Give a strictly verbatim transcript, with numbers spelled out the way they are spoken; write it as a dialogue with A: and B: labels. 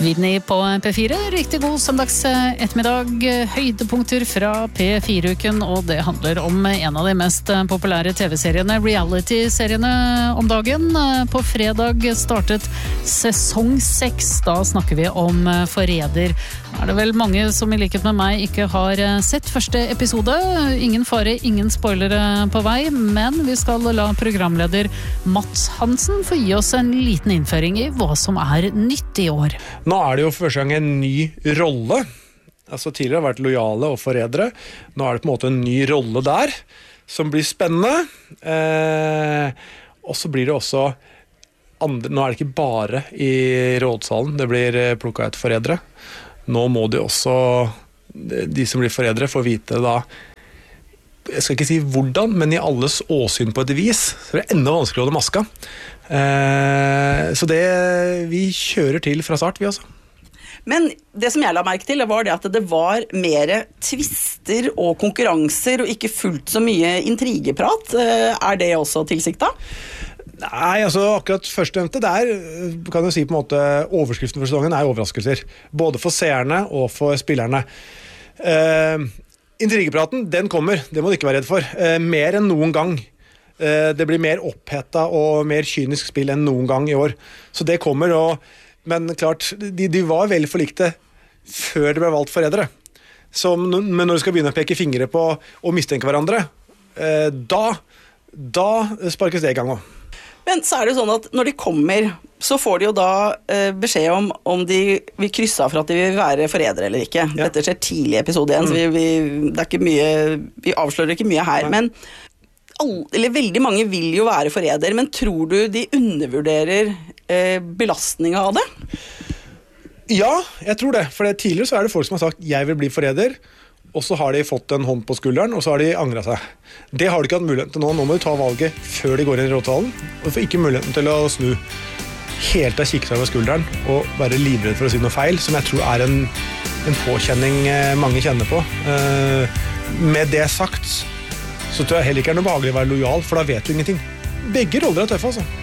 A: Vidni på P fire, riktig god søndags ettermiddag, høydepunkter fra P fire-uken, og det handler om en av de mest populære tv-seriene, reality-seriene om dagen. På fredag startet sesong seks, da snakker vi om Forræder. Er det vel mange som i likhet med meg ikke har sett første episode? Ingen fare, ingen spoilere på vei, men vi skal la programleder Mats Hansen få gi oss en liten innføring i hva som er nytt i år.
B: Nå er det jo for første gang en ny rolle. Altså tidligere har det vært lojale og forrædere. Nå er det på en måte en ny rolle der, som blir spennende. Eh, og så blir det også andre, nå er det ikke bare i rådsalen det blir plukket ut forrædere. Nå må de også, de som blir forrædere, få vite da, jeg skal ikke si hvordan, men i alles åsyn på et vis, så det er enda vanskeligere å holde maska. Eh, så det, vi kjører til fra start, vi også.
C: Men det som jeg la merke til var det at det var mer tvister og konkurranser og ikke fullt så mye intrigeprat. Er det også tilsiktet?
B: Nei, altså akkurat førstnevnte der kan du si på en måte overskriften for sesongen er overraskelser. Både for seerne og for spillerne. Eh, intrigepraten, den kommer. Det må du ikke være redd for. Eh, mer enn noen gang. Eh, det blir mer oppheta og mer kynisk spill enn noen gang i år. Så det kommer, og men klart, de, de var veldig forlikte før det ble valgt forrædere. Så, men når du skal begynne å peke fingre på og mistenke hverandre, eh, da, da sparkes det i gang også.
C: Men så er det sånn at når de kommer, så får de jo da eh, beskjed om om de vil krysse av for at de vil være forrædere eller ikke. Ja. Dette skjer tidlig i episode igjen, mm. så vi, vi, det er ikke mye, vi avslører ikke mye her, Nei. men all, eller veldig mange vil jo være forræder, men tror du de undervurderer eh, belastningen av det?
B: Ja, jeg tror det. For det, tidligere så er det folk som har sagt jeg vil bli forræder, og så har de fått en hånd på skulderen, og så har de angret seg. Det har de ikke hatt muligheten til nå. Nå må de ta valget før de går inn i rådsalen, og de får ikke muligheten til å snu helt av kikke seg over skulderen og være livredd for å si noe feil, som jeg tror er en, en påkjenning mange kjenner på. Eh, med det sagt, så tror jeg heller ikke er noe behagelig å være lojal, for da vet du ingenting. Begge roller er tøffe, altså.